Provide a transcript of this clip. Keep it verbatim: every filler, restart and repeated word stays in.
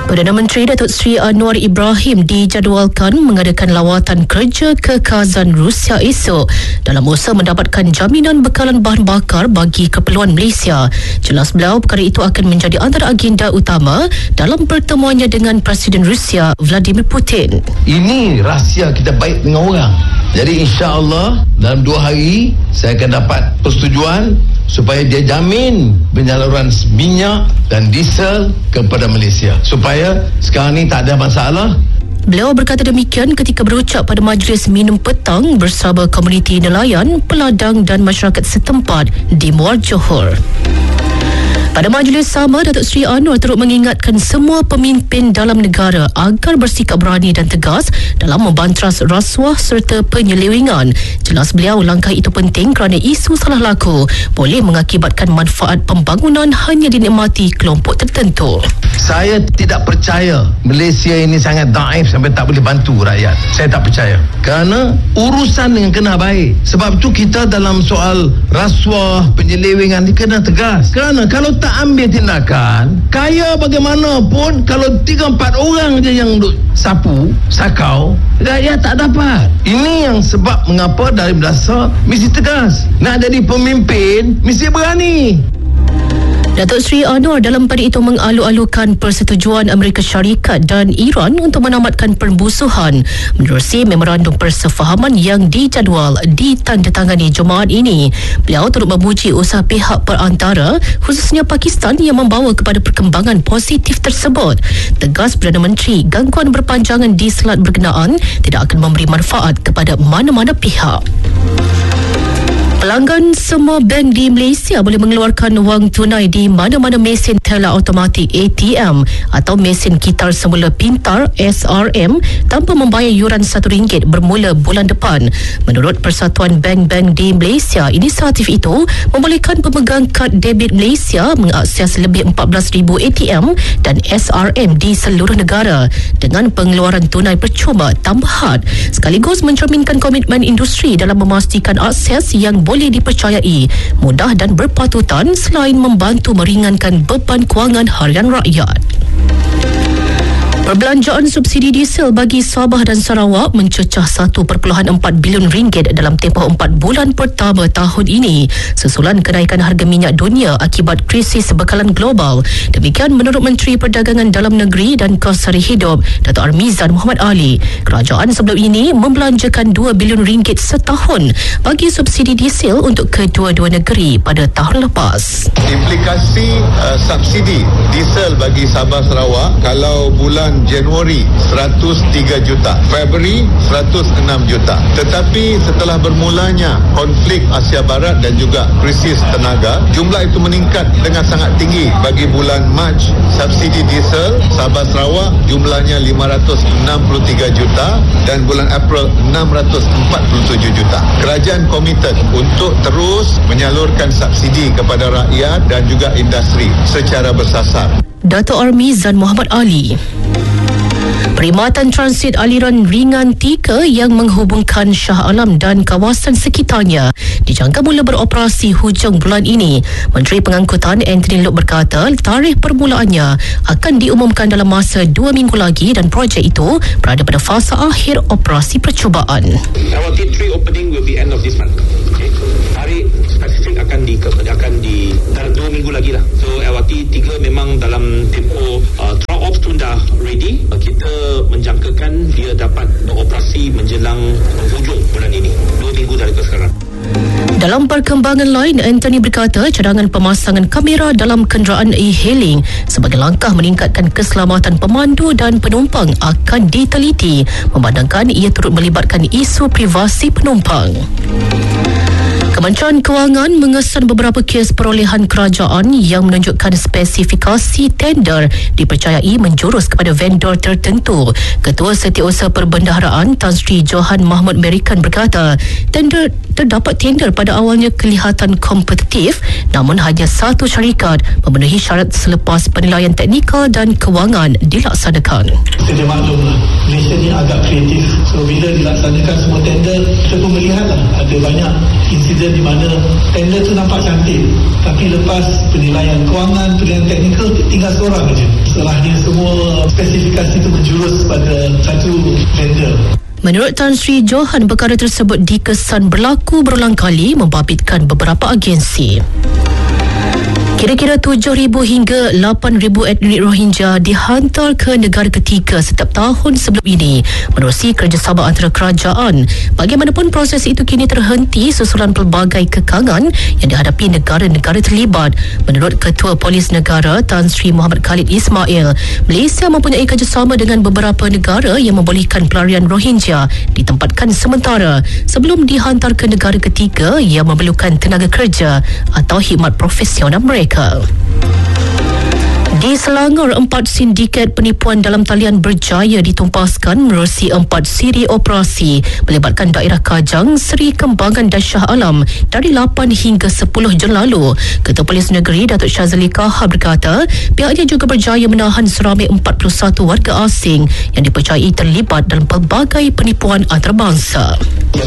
Perdana Menteri Datuk Seri Anwar Ibrahim dijadualkan mengadakan lawatan kerja ke Kazan, Rusia esok dalam usaha mendapatkan jaminan bekalan bahan bakar bagi keperluan Malaysia. Jelas beliau perkara itu akan menjadi antara agenda utama dalam pertemuannya dengan Presiden Rusia Vladimir Putin. Ini rahsia kita baik dengan orang. Jadi insya-Allah dalam dua hari saya akan dapat persetujuan supaya dia jamin penyaluran minyak dan diesel kepada Malaysia supaya sekarang ni tak ada masalah. Beliau berkata demikian ketika berucap pada majlis minum petang bersama komuniti nelayan, peladang dan masyarakat setempat di Muar Johor. Pada majlis sama, Datuk Seri Anwar turut mengingatkan semua pemimpin dalam negara agar bersikap berani dan tegas dalam membantras rasuah serta penyelewengan. Jelas beliau langkah itu penting kerana isu salah laku boleh mengakibatkan manfaat pembangunan hanya dinikmati kelompok tertentu. Saya tidak percaya Malaysia ini sangat daif sampai tak boleh bantu rakyat. Saya tak percaya. Kerana urusan dengan kena baik. Sebab tu kita dalam soal rasuah, penyelewengan ni kena tegas. Kerana kalau tak ambil tindakan, kaya bagaimanapun kalau tiga empat orang je yang duk sapu, sakau, rakyat tak dapat. Ini yang sebab mengapa dari dasar mesti tegas. Nak jadi pemimpin mesti berani. Datuk Seri Anwar dalam pada itu mengalu-alukan persetujuan Amerika Syarikat dan Iran untuk menamatkan permusuhan menerusi memorandum persefahaman yang dijadual ditandatangani Jumaat ini. Beliau turut memuji usaha pihak perantara khususnya Pakistan yang membawa kepada perkembangan positif tersebut. Tegas Perdana Menteri, gangguan berpanjangan di selat berkenaan tidak akan memberi manfaat kepada mana-mana pihak. Pelanggan semua bank di Malaysia boleh mengeluarkan wang tunai di mana-mana mesin teller automatik A T M atau mesin kitar semula pintar S R M tanpa membayar yuran satu ringgit bermula bulan depan. Menurut Persatuan Bank-Bank di Malaysia, inisiatif itu membolehkan pemegang kad debit Malaysia mengakses lebih empat belas ribu A T M dan S R M di seluruh negara dengan pengeluaran tunai percuma tambahan, sekaligus mencerminkan komitmen industri dalam memastikan akses yang boleh dipercayai, mudah dan berpatutan selain membantu meringankan beban kewangan harian rakyat. Perbelanjaan subsidi diesel bagi Sabah dan Sarawak mencecah satu perpuluhan empat bilion ringgit dalam tempoh empat bulan pertama tahun ini susulan kenaikan harga minyak dunia akibat krisis bekalan global. Demikian menurut Menteri Perdagangan Dalam Negeri dan Kos Sari Hidup Datuk Armizan Muhammad Ali. Kerajaan sebelum ini membelanjakan dua bilion ringgit setahun bagi subsidi diesel untuk kedua-dua negeri pada tahun lepas. Implikasi uh, subsidi diesel bagi Sabah Sarawak kalau bulan Januari seratus tiga juta, Februari seratus enam juta. Tetapi setelah bermulanya konflik Asia Barat dan juga krisis tenaga, jumlah itu meningkat dengan sangat tinggi. Bagi bulan Mac, subsidi diesel Sabah Sarawak jumlahnya lima ratus enam puluh tiga juta dan bulan April enam ratus empat puluh tujuh juta. Kerajaan komited untuk terus menyalurkan subsidi kepada rakyat dan juga industri secara bersasar. Datuk Armizan Muhammad Ali. Perkhidmatan transit aliran ringan tiga yang menghubungkan Shah Alam dan kawasan sekitarnya dijangka mula beroperasi hujung bulan ini. Menteri Pengangkutan Anthony Loke berkata tarikh permulaannya akan diumumkan dalam masa dua minggu lagi dan projek itu berada pada fasa akhir operasi percubaan. Our T three opening will be end of this month. Okay. Tarikh spesifik akan di akan di dalam dua minggu lagi lah. So L R T tiga memang dalam tempoh uh, trial ops tu dah ready. Uh, kita menjangkakan dia dapat beroperasi menjelang hujung bulan ini, dua minggu dari sekarang. Dalam perkembangan lain, Anthony berkata cadangan pemasangan kamera dalam kenderaan e-hailing sebagai langkah meningkatkan keselamatan pemandu dan penumpang akan diteliti, memandangkan ia turut melibatkan isu privasi penumpang. Kementerian Kewangan mengesan beberapa kes perolehan kerajaan yang menunjukkan spesifikasi tender dipercayai menjurus kepada vendor tertentu. Ketua Setiausaha Perbendaharaan Tan Sri Johan Mahmud Merikan berkata, tender terdapat tender pada awalnya kelihatan kompetitif namun hanya satu syarikat memenuhi syarat selepas penilaian teknikal dan kewangan dilaksanakan. Sedia maklumlah, Malaysia ni agak kreatif. So bila dilaksanakan semua tender, kita pun melihatlah ada banyak insiden Malaysia di mana tender tu nampak cantik, tapi lepas penilaian kewangan, penilaian teknikal tinggal seorang saja. Setelahnya semua spesifikasi itu menjurus pada satu vendor. Menurut Tan Sri Johan, perkara tersebut dikesan berlaku berulang kali membabitkan beberapa agensi. Kira-kira tujuh ribu hingga lapan ribu etnik Rohingya dihantar ke negara ketiga setiap tahun sebelum ini menerusi kerjasama antara kerajaan. Bagaimanapun, proses itu kini terhenti susulan pelbagai kekangan yang dihadapi negara-negara terlibat. Menurut Ketua Polis Negara Tan Sri Muhammad Khalid Ismail, Malaysia mempunyai kerjasama dengan beberapa negara yang membolehkan pelarian Rohingya ditempatkan sementara sebelum dihantar ke negara ketiga yang memerlukan tenaga kerja atau khidmat profesional mereka. Di Selangor, empat sindiket penipuan dalam talian berjaya ditumpaskan menerusi empat siri operasi melibatkan daerah Kajang, Seri Kembangan dan Shah Alam dari lapan hingga sepuluh Jun lalu. Ketua Polis Negeri Datuk Syazali Kahar berkata pihaknya juga berjaya menahan seramai empat puluh satu warga asing yang dipercayai terlibat dalam pelbagai penipuan antarabangsa.